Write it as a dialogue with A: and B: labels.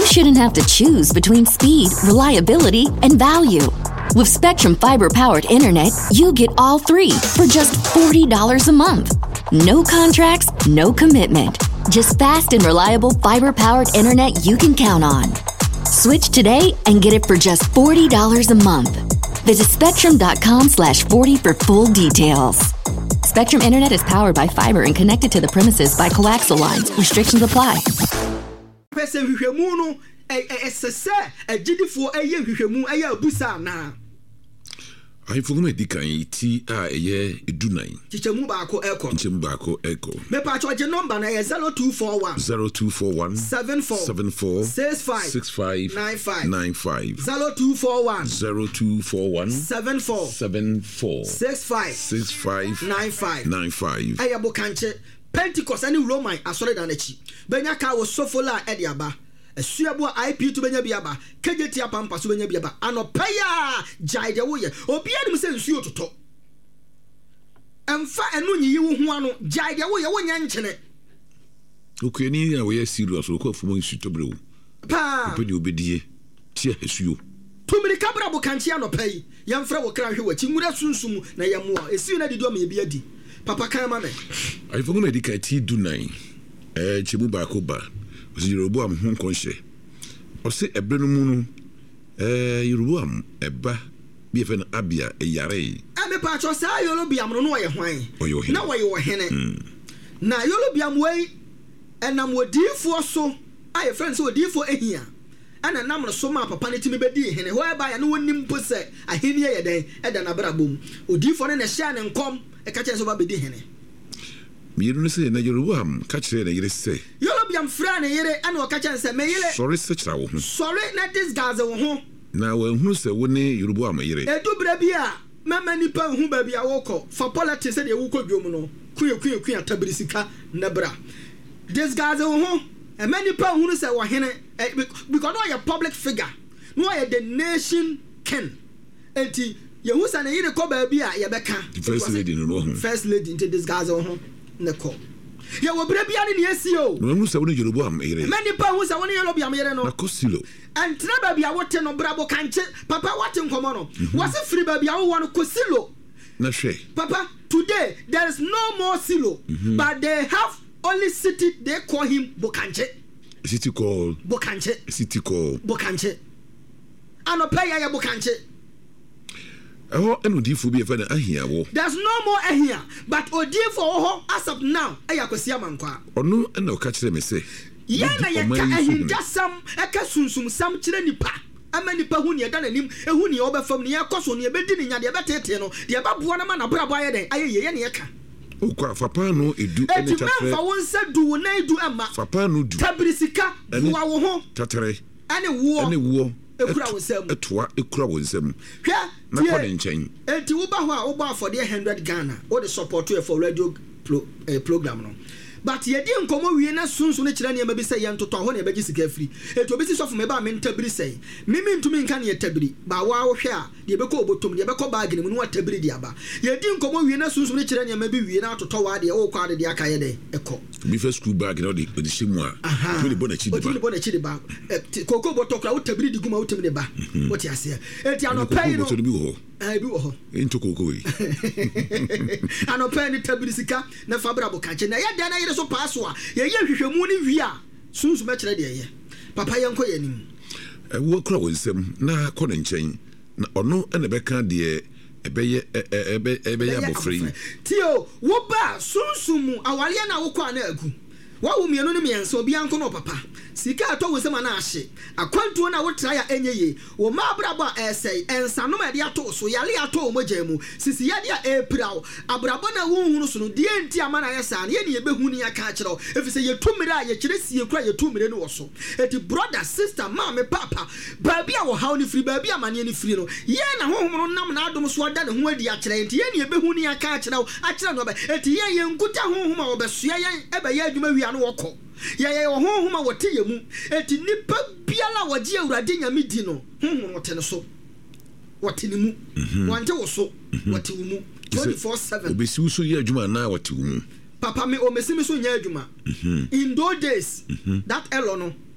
A: shouldn't have to choose between speed, reliability, and value. With Spectrum Fiber-powered internet, you get all three for just $40 a month. No contracts, no commitment. Just fast and reliable fiber-powered internet you can count on. Switch today and get it for just $40 a month. Visit spectrum.com/40 for full details. Spectrum Internet is powered by fiber and connected to the premises by coaxial lines. Restrictions apply.
B: I for me dikan ti a eye edunai.
C: Chichemu baako
B: eko.
C: Me pa cho je number na 0241 74 65 95 0241 74 65 95 ayabo kanche Pentecost ani Roman asore da na chi benya ka wo sofola e dia ba esuabo IP to benya biaba kejeti apampa so benya biaba anopeya jaide wo ye obi anim se nsuo toto emfa enu nyi wo hu ano jaide wo ye wonya nchene
B: okweni ya we serious ko fumo nsu to brew
C: pa
B: obi obedie tie esuo
C: tumiri kabra bo kanchi anopeyi yamfra wo kra hwe wachi ngura sunsum na yamoa esuo na dido ma ebi adi papa kan ma me
B: I for me dika ti dunai chibu ba ko ba Yeroboam ho konhye o se ebre no mu no Yeroboam eba bi efe no Abia eyare
C: me pa cho sa Yeroboam no ye hwan na wo ye wo hene na Yeroboam wei enam wodifo so aye friends wodifo ehia ana nam no so ma papa ne timi bedi hene ho eba ya no wonim po se aheni ye den eda na brabom odifo ne hye ne nkom e ka che so ba bedi hene
B: Miru no se na Yeroboam ka kire na yire se
C: Yeroboam fra na yire ana o ka che se me yire
B: sorry se kira wo ho
C: sorry na this guys wo ho
B: na wo hu se wo ne Yeroboam yire
C: edu bra bia mama nipa hu ba bia wo ko for politics se de wo ko dwom no kuye atabirisika na bra this guys wo ho e many nipa hu se wo hene because no your public figure no your the nation ken enti ye hu se na yire ko ba bia ye beka
B: first lady no ho
C: first lady into this guys wo ho ne ko ye wo bra bia ne esi o
B: no hu se wo ne Yeroboam yire
C: many nipa hu se wo ne Yeroboam yire no
B: na kosilo
C: entra ba bia wote no brabo kanche papa wote nkomo no wase free ba bia wo won kosilo
B: na hwe
C: papa today there is no more silo but they have only city they call him Bokanche
B: city call
C: Bokanche anopaya ya Bokanche
B: enodifo bi efe na ahia wo
C: there's no more ahia but odifo ho as of now ayakosia mankwa
B: ono na o ka kire me se
C: ye na ye ka ahinda sam eka sunsum sam kire nipa ama nipa hu ne da nanim ehu ne obefam ne yakoso ne ebedi ne nya de betete no de baboa na ma na brabo aye den aye ye ne ye ka
B: okwa fapa no edu ene tatre
C: fa won se du na edu ama
B: fapa no du
C: tabirisika wa wo ho
B: tatre
C: ane wo ekura wonsam
B: ekura wonsam
C: hwa
B: na ko de nchen
C: enti wo ba ho a wo ba for the 100 Ghana wo de support you for radio program no but ye di nkomo wie na sunsun ne kire ne ma bi se ye ntoto ho ne beji sika free eto bi si sofo me ba me ntabiri sei mimi ntumi nka ne ye tabiri ba wa wo hwe a de be ko obotom de be ko bag ne mu no tabiri di aba ye di nkomo wie na sunsun ne kire ne ma bi wie na atoto wa de wo kwa de aka ye de eko
B: bi first school bag no de shimu a to de bona chi
C: de ba koko boto kra wo tabiri di guma wo temi de ba wo ti ase eti anopai no
B: bi wo
C: ho
B: into koko we
C: anopai ni tabiri sika na fabra bo kanche na ye de na so paso a ye hwehwemu ni wi a sunsu me kire de ye papa ye nko ye nim
B: wo kra wonsem na ko ne nchen na ono ene beka de ebeye abofrey
C: tio wo ba sunsu mu awale na wo kwa na agu wa wo mienu ne mienso obi anko no papa sika ato wo sema na ahye akwantuo na wo tra ya enyeye wo ma abrabo esei ensano ma de ato so yale ato mo jamu sisi ya dia eprawo abrabo na wo hunu so no de enti ama na yesa na ye ne yebehu ni aka akireo efise ye tumire a ye kire sie kura ye tumire no wo so eti brother sister mama papa baabi a wo haw ni free baabi amane ni free no ye na honhom no nam na adom so da ne ho adi akire enti ye ne yebehu ni aka akireo no ba eti ye nkuta honhom a wo besua ye ebe ye adwuma wi ano woko ye honhom a wote ye mu eti nipa biala waji awurade nyame di no honhom wote ne so wote ne mu wante wo so wote wo mu 24/7
B: obesi so ye adwuma na wote wo mu
C: papa me o mesimi so nya adwuma in those days that elo no